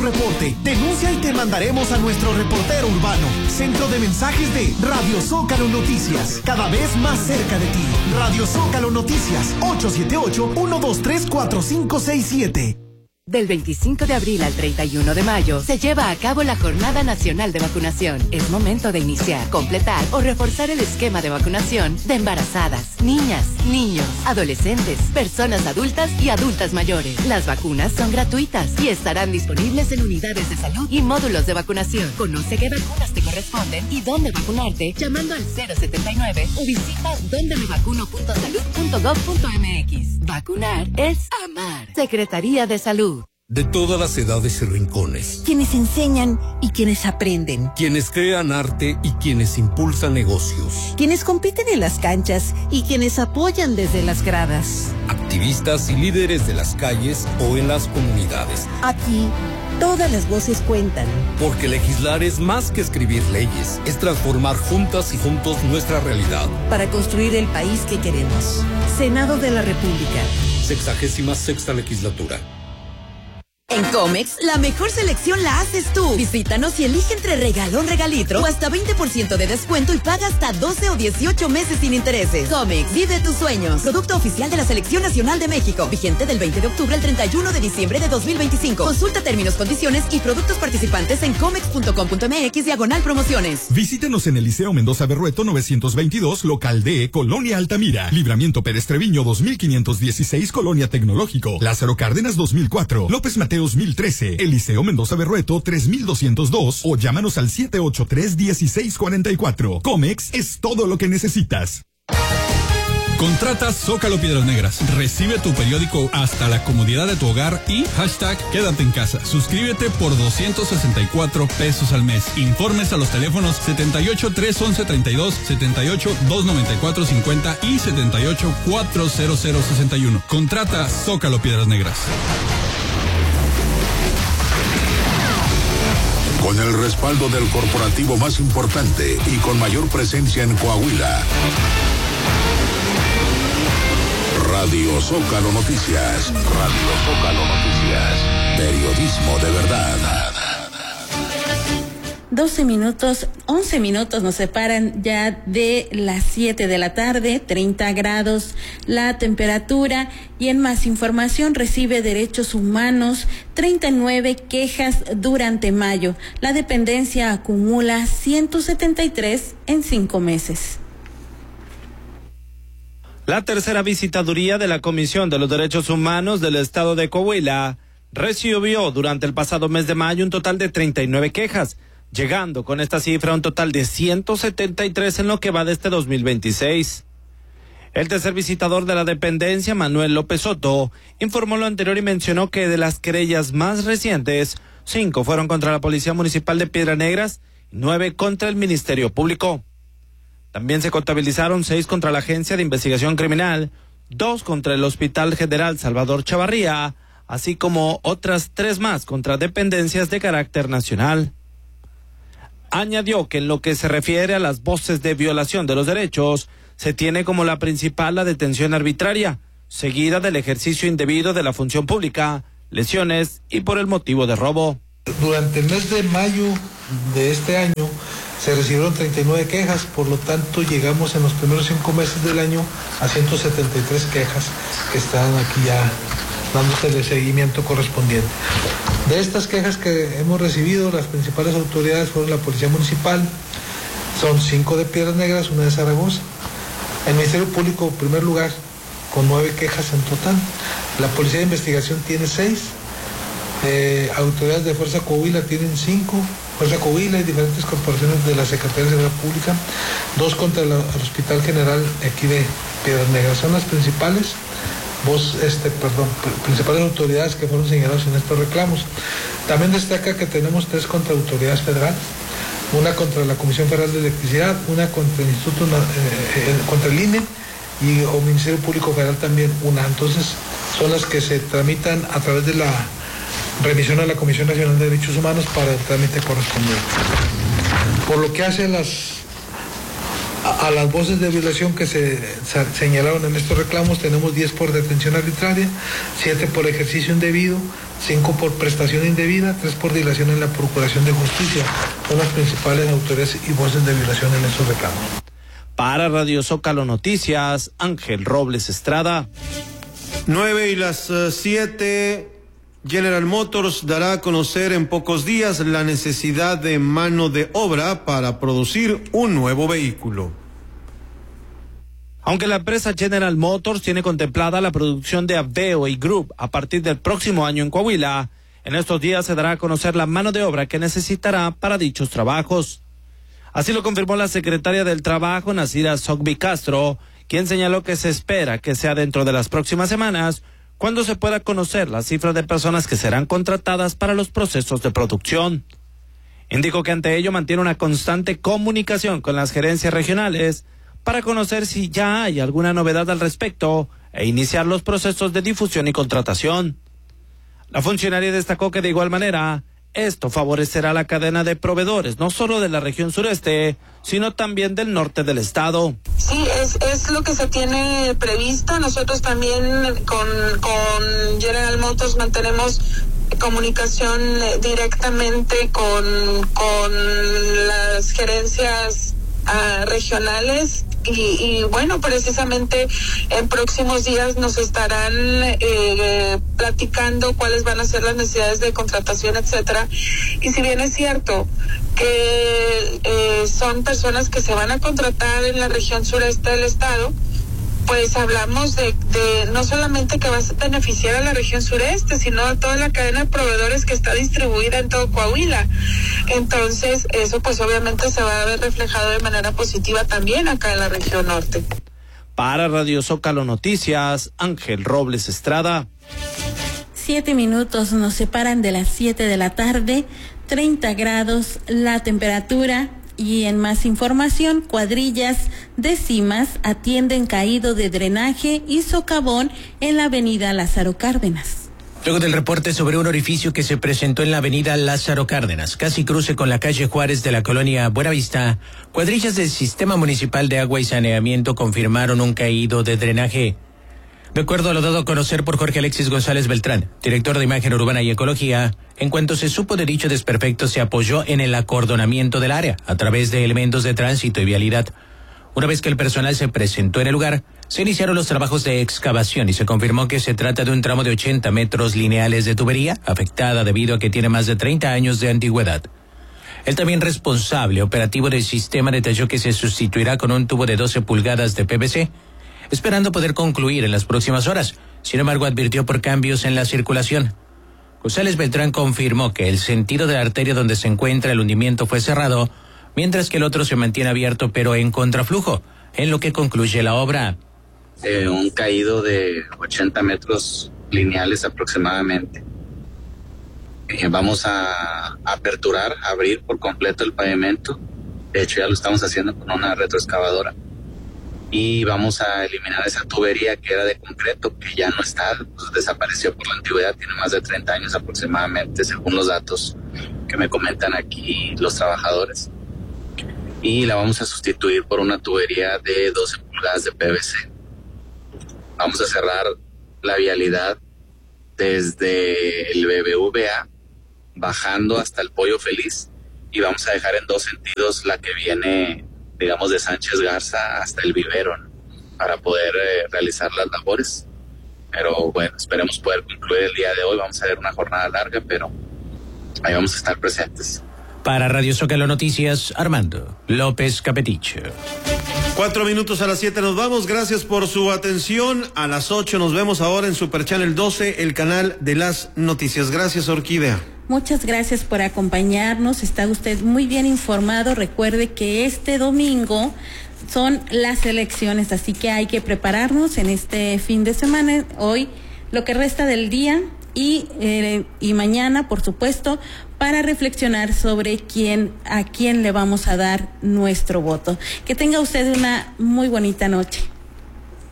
reporte. Denuncia y te mandaremos a nuestro reportero urbano. Centro de mensajes de Radio Zócalo Noticias. Cada vez más cerca de ti. Radio Zócalo Noticias. 878-123-4567. Del 25 de abril al 31 de mayo se lleva a cabo la Jornada Nacional de Vacunación. Es momento de iniciar, completar o reforzar el esquema de vacunación de embarazadas, niñas, niños, adolescentes, personas adultas y adultas mayores. Las vacunas son gratuitas y estarán disponibles en unidades de salud y módulos de vacunación. Conoce qué vacunas te corresponden y dónde vacunarte llamando al 079 o visita dondemevacuno.salud.gov.mx. Vacunar es amar. Secretaría de Salud. De todas las edades y rincones. Quienes enseñan y quienes aprenden. Quienes crean arte y quienes impulsan negocios. Quienes compiten en las canchas y quienes apoyan desde las gradas. Activistas y líderes de las calles o en las comunidades. Aquí, todas las voces cuentan. Porque legislar es más que escribir leyes. Es transformar juntas y juntos nuestra realidad. Para construir el país que queremos. Senado de la República. 66ª legislatura. En Comex, la mejor selección la haces tú. Visítanos y elige entre regalón, regalitro o hasta 20% de descuento y paga hasta 12 o 18 meses sin intereses. Comex, vive tus sueños. Producto oficial de la Selección Nacional de México. Vigente del 20 de octubre al 31 de diciembre de 2025. Consulta términos, condiciones y productos participantes en comex.com.mx/promociones. Visítenos en el Liceo Mendoza Berrueto 922, local D, Colonia Altamira. Libramiento Pérez Treviño 2516, Colonia Tecnológico. Lázaro Cárdenas 2004. López Mateos 1013, Eliseo Mendoza Berrueto 3202 o llámanos al 783-1644. Comex es todo lo que necesitas. Contrata Zócalo Piedras Negras. Recibe tu periódico hasta la comodidad de tu hogar y hashtag quédate en casa. Suscríbete por 264 pesos al mes. Informes a los teléfonos 78 311 32, 78 294 50 y 78 400 61. Contrata Zócalo Piedras Negras. Con el respaldo del corporativo más importante y con mayor presencia en Coahuila. Radio Zócalo Noticias. Radio Zócalo Noticias. Periodismo de verdad. 11 minutos nos separan ya de las 7 de la tarde, 30 grados la temperatura. Y en más información, recibe Derechos Humanos 39 quejas durante mayo. La dependencia acumula 173 en 5 meses. La tercera visitaduría de la Comisión de los Derechos Humanos del Estado de Coahuila recibió durante el pasado mes de mayo un total de 39 quejas, llegando con esta cifra a un total de 173 en lo que va de este 2026. El tercer visitador de la dependencia, Manuel López Soto, informó lo anterior y mencionó que de las querellas más recientes, 5 fueron contra la Policía Municipal de Piedras Negras y 9 contra el Ministerio Público. También se contabilizaron 6 contra la Agencia de Investigación Criminal, 2 contra el Hospital General Salvador Chavarría, así como otras 3 más contra dependencias de carácter nacional. Añadió que en lo que se refiere a las voces de violación de los derechos, se tiene como la principal la detención arbitraria, seguida del ejercicio indebido de la función pública, lesiones y por el motivo de robo. Durante el mes de mayo de este año se recibieron 39 quejas, por lo tanto llegamos en los primeros 5 meses del año a 173 quejas que están aquí ya dándose el seguimiento correspondiente. De estas quejas que hemos recibido, las principales autoridades fueron la Policía Municipal, son 5 de Piedras Negras, 1 de Zaragoza. El Ministerio Público, en primer lugar, con 9 quejas en total. La Policía de Investigación tiene 6. Autoridades de Fuerza Coahuila tienen 5. Fuerza Coahuila y diferentes corporaciones de la Secretaría de Seguridad Pública. 2 contra el Hospital General aquí de Piedras Negras. Son las principales principales autoridades que fueron señaladas en estos reclamos. También destaca que tenemos 3 contra autoridades federales, 1 contra la Comisión Federal de Electricidad, 1 contra el Instituto, contra el INE y o Ministerio Público Federal también 1. Entonces son las que se tramitan a través de la remisión a la Comisión Nacional de Derechos Humanos para el trámite correspondiente. Por lo que hace a las voces de violación que se señalaron en estos reclamos, tenemos 10 por detención arbitraria, 7 por ejercicio indebido, 5 por prestación indebida, 3 por dilación en la Procuración de Justicia. Son las principales autores y voces de violación en estos reclamos. Para Radio Zócalo Noticias, Ángel Robles Estrada. 9:07. General Motors dará a conocer en pocos días la necesidad de mano de obra para producir un nuevo vehículo. Aunque la empresa General Motors tiene contemplada la producción de Aveo y Group a partir del próximo año en Coahuila, en estos días se dará a conocer la mano de obra que necesitará para dichos trabajos. Así lo confirmó la secretaria del Trabajo, Nasira Sogbi Castro, quien señaló que se espera que sea dentro de las próximas semanas cuando se pueda conocer la cifra de personas que serán contratadas para los procesos de producción. Indicó que ante ello mantiene una constante comunicación con las gerencias regionales para conocer si ya hay alguna novedad al respecto e iniciar los procesos de difusión y contratación. La funcionaria destacó que de igual manera, esto favorecerá la cadena de proveedores, no solo de la región sureste, sino también del norte del estado. Sí, es lo que se tiene previsto. Nosotros también con General Motors mantenemos comunicación directamente con las gerencias regionales y bueno, precisamente en próximos días nos estarán platicando cuáles van a ser las necesidades de contratación, etcétera. Y si bien es cierto que son personas que se van a contratar en la región sureste del estado, pues hablamos de no solamente que va a beneficiar a la región sureste, sino a toda la cadena de proveedores que está distribuida en todo Coahuila. Entonces, eso pues obviamente se va a ver reflejado de manera positiva también acá en la región norte. Para Radio Zócalo Noticias, Ángel Robles Estrada. 7 minutos nos separan de las 7 de la tarde, 30 grados la temperatura. Y en más información, cuadrillas de CIMAS atienden caído de drenaje y socavón en la avenida Lázaro Cárdenas. Luego del reporte sobre un orificio que se presentó en la avenida Lázaro Cárdenas, casi cruce con la calle Juárez de la colonia Buenavista, cuadrillas del Sistema Municipal de Agua y Saneamiento confirmaron un caído de drenaje. De acuerdo a lo dado a conocer por Jorge Alexis González Beltrán, director de Imagen Urbana y Ecología, en cuanto se supo de dicho desperfecto se apoyó en el acordonamiento del área a través de elementos de tránsito y vialidad. Una vez que el personal se presentó en el lugar, se iniciaron los trabajos de excavación y se confirmó que se trata de un tramo de 80 metros lineales de tubería, afectada debido a que tiene más de 30 años de antigüedad. El también responsable operativo del sistema detalló que se sustituirá con un tubo de 12 pulgadas de PVC, esperando poder concluir en las próximas horas. Sin embargo, advirtió por cambios en la circulación. González Beltrán confirmó que el sentido de la arteria donde se encuentra el hundimiento fue cerrado, mientras que el otro se mantiene abierto pero en contraflujo, en lo que concluye la obra. Un caído de 80 metros lineales aproximadamente. Vamos a aperturar, abrir por completo el pavimento. De hecho, ya lo estamos haciendo con una retroexcavadora. Y vamos a eliminar esa tubería que era de concreto, que ya no está, pues desapareció por la antigüedad, tiene más de 30 años aproximadamente, según los datos que me comentan aquí los trabajadores. Y la vamos a sustituir por una tubería de 12 pulgadas de PVC. Vamos a cerrar la vialidad desde el BBVA, bajando hasta el Pollo Feliz, y vamos a dejar en 2 sentidos la que viene, digamos, de Sánchez Garza hasta el Vivero, ¿no?, para poder realizar las labores. Pero bueno, esperemos poder concluir el día de hoy. Vamos a ver una jornada larga, pero ahí vamos a estar presentes. Para Radio Zócalo Noticias, Armando López Capeticho. 4 minutos a las 7 nos vamos. Gracias por su atención. A las 8 nos vemos ahora en Super Channel 12, el canal de las noticias. Gracias, Orquídea. Muchas gracias por acompañarnos. Está usted muy bien informado. Recuerde que este domingo son las elecciones, así que hay que prepararnos en este fin de semana, hoy, lo que resta del día y mañana, por supuesto, para reflexionar sobre a quién le vamos a dar nuestro voto. Que tenga usted una muy bonita noche.